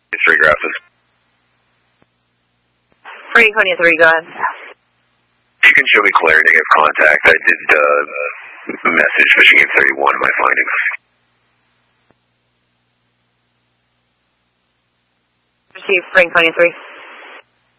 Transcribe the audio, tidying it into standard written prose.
It's 3 Graphics. Franconia 3, go ahead. You can show me Claire negative contact. I did message Michigan 31 in my findings. Received, Franconia 3.